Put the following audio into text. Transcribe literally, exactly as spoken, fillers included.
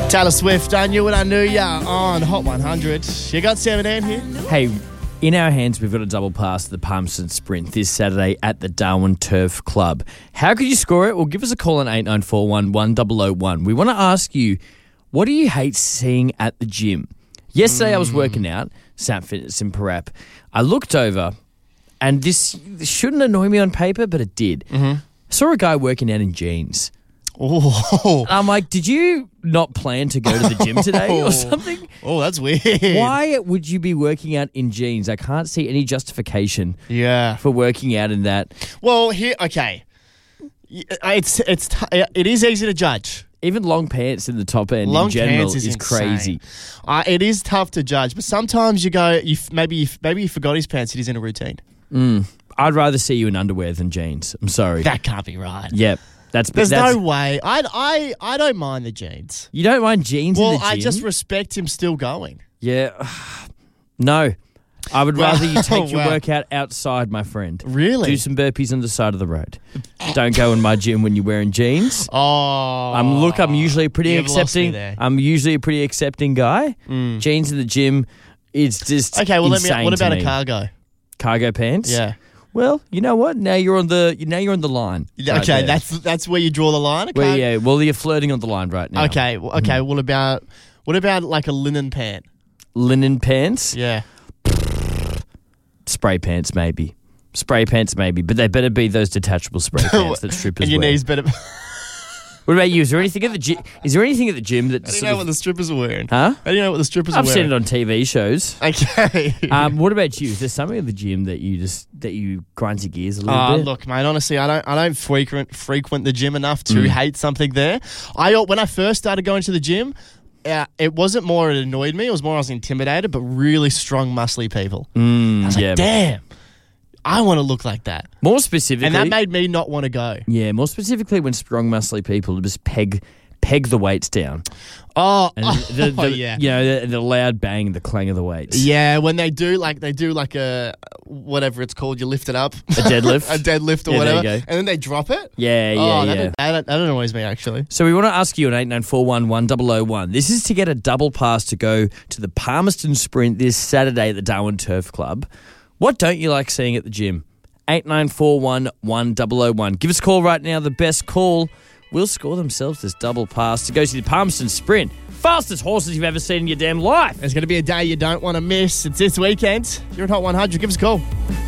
Taylor Swift, I Knew What I Knew Ya on Hot one hundred. You got seventeen here? Hey, in our hands, we've got a double pass to the Palmerston Sprint this Saturday at the Darwin Turf Club. How could you score it? Well, give us a call on eight nine four one, one zero zero one. We want to ask you, what do you hate seeing at the gym? Yesterday, mm. I was working out, Sat Fitness in Parap. I looked over, and this, this shouldn't annoy me on paper, but it did. Mm-hmm. I saw a guy working out in jeans. Oh, I'm like, did you not plan to go to the gym today or something? Oh, that's weird. Why would you be working out in jeans? I can't see any justification Yeah. for working out in that. Well, here, okay. It's it's t- it is easy to judge. Even long pants in the top end Long in general pants is, is insane. crazy. Uh, it is tough to judge, but sometimes you go, you f- maybe you f- maybe you forgot his pants and he's in a routine. Mm. I'd rather see you in underwear than jeans. I'm sorry. That can't be right. Yep. That's, There's that's, no way. I I I don't mind the jeans. You don't mind jeans Well, in the gym? I just respect him still going. Yeah. No. I would rather you take your Wow. workout outside, my friend. Really? Do some burpees on the side of the road. Don't go in my gym when you're wearing jeans. Oh, Um, look, I'm usually a pretty You've lost me accepting. there. I'm usually a pretty accepting guy. Mm. Jeans in the gym, it's just Okay, well, let me. insane What to about me. a cargo? Cargo pants? Yeah. Well, you know what? Now you're on the now you're on the line. right Okay, there. that's that's where you draw the line. A Well, cargo? yeah. Well, you're flirting on the line right now. Okay. Well, okay. What about what about like a linen pant? Linen pants, Yeah. spray pants, maybe. Spray pants, maybe, but they better be those detachable spray pants that strippers And your wear. knees better. What about you? Is there anything at the gym? Is there anything at the gym that? I don't sort know of- what the strippers are wearing. huh? I don't know what the strippers I've are seen wearing. it on T V shows. Okay. Um, what about you? Is there something at the gym that you just that you grind your gears a little Uh, bit? look, mate. Honestly, I don't. I don't frequent frequent the gym enough to Mm. hate something there. I when I first started going to the gym, uh, it wasn't more it annoyed me. It was more I was intimidated. But really strong, muscly people. Mm, I was yeah. like, damn, I want to look like that. More specifically, And that made me not want to go. yeah, more specifically when strong, muscly people just peg peg the weights down. Oh, And oh, the, the, yeah. you know, the, the loud bang, the clang of the weights. Yeah, when they do like they do like a whatever it's called, you lift it up, A deadlift? a deadlift or Yeah, there whatever, you go. and then they drop it. Yeah, yeah, oh, yeah. that, that, that annoys me actually. So we want to ask you on eight nine four one, one zero zero one. This is to get a double pass to go to the Palmerston Sprint this Saturday at the Darwin Turf Club. What don't you like seeing at the gym? eight nine four one, one zero zero one. Give us a call right now. The best call will score themselves this double pass to go to the Palmerston Sprint. Fastest horses you've ever seen in your damn life. It's going to be a day you don't want to miss. It's this weekend. You're at Hot one hundred. Give us a call.